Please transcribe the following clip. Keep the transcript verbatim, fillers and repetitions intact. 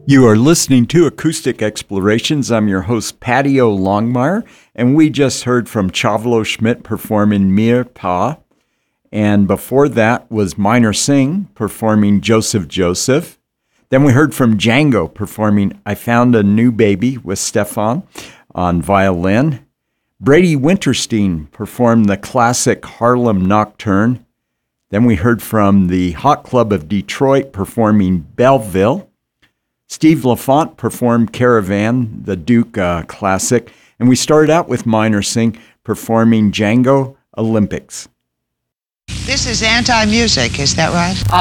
You are listening to Acoustic Explorations. I'm your host, Patty O. Longmire, and we just heard from Chavlo Schmidt performing Mir Pa, and before that was Minor Singh performing Joseph Joseph. Then we heard from Django performing I Found a New Baby with Stefan on violin. Brady Winterstein performed the classic Harlem Nocturne. Then we heard from the Hot Club of Detroit performing Belleville. Steve LaFont performed Caravan, the Duke uh, classic, and we started out with Minor Singh performing Django Olympics. This is anti-music, is that right?